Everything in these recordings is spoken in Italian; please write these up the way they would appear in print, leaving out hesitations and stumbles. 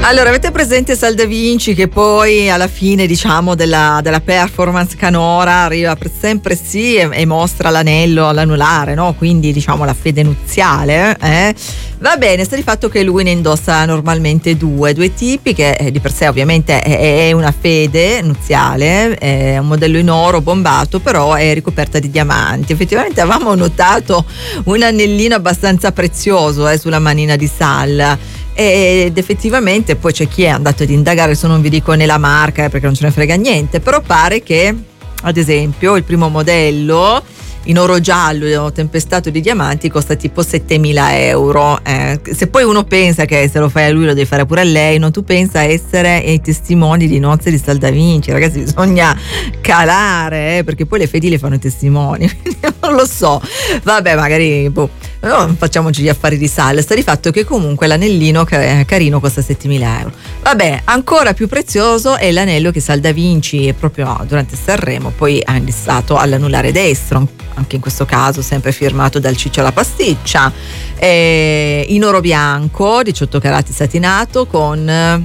Allora, avete presente Sal Da Vinci che poi alla fine, diciamo, della performance canora arriva sempre sì e mostra l'anello all'anulare, no? Quindi diciamo la fede nuziale, Va bene, sta di fatto che lui ne indossa normalmente due tipi, che di per sé ovviamente è una fede nuziale, è un modello in oro bombato, però è ricoperta di diamanti. Effettivamente avevamo notato un anellino abbastanza prezioso sulla manina di Sal, ed effettivamente poi c'è chi è andato ad indagare, adesso non vi dico né la marca perché non ce ne frega niente, però pare che ad esempio il primo modello in oro giallo tempestato di diamanti costa tipo 7.000 euro. Se poi uno pensa che se lo fai a lui lo devi fare pure a lei, no? Tu pensa a essere i testimoni di nozze di Sal Da Vinci, ragazzi, bisogna calare, perché poi le fedi le fanno i testimoni. Non lo so, vabbè, magari no, facciamoci gli affari di Sal. Sta di fatto che comunque l'anellino carino costa 7.000 euro. Vabbè, ancora più prezioso è l'anello che Sal Da Vinci proprio durante Sanremo poi ha indossato all'anulare destro, anche in questo caso sempre firmato dal Ciccio alla Pasticcia, in oro bianco 18 carati satinato con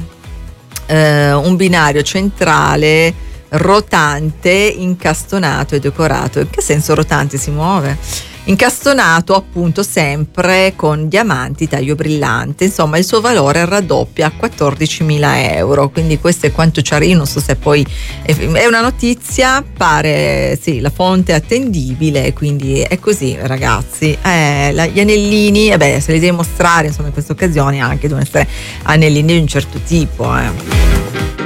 un binario centrale rotante, incastonato e decorato. In che senso rotante? Si muove? Incastonato appunto sempre con diamanti taglio brillante, insomma il suo valore raddoppia a 14.000 euro, quindi questo è quanto ci arriva. Non so se poi è una notizia, pare sì, la fonte è attendibile, quindi è così ragazzi. Gli anellini, se li devi mostrare insomma in queste occasioni anche devono essere anellini di un certo tipo.